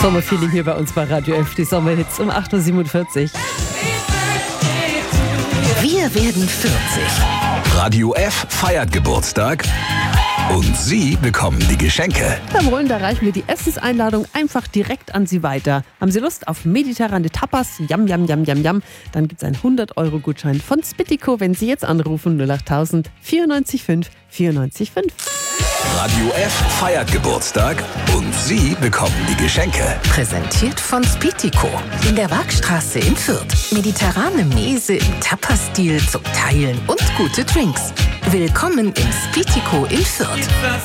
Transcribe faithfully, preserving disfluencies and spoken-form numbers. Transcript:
Sommerfeeling hier bei uns bei Radio F, die Sommerhits um acht Uhr siebenundvierzig. Wir werden vierzig. Radio F feiert Geburtstag und Sie bekommen die Geschenke. Beim Rollen, da reichen wir die Essenseinladung einfach direkt an Sie weiter. Haben Sie Lust auf mediterrane Tapas? Yam, yam, yam, yam, yam. Dann gibt es einen hundert Euro Gutschein von Spittico, wenn Sie jetzt anrufen null acht tausend vierundneunzig fünf vierundneunzig fünf. Radio F feiert Geburtstag und Sie bekommen die Geschenke. Präsentiert von Spittico in der Waagstraße in Fürth. Mediterrane Mese im Tapas-Stil zum Teilen und gute Drinks. Willkommen im Spittico in Fürth.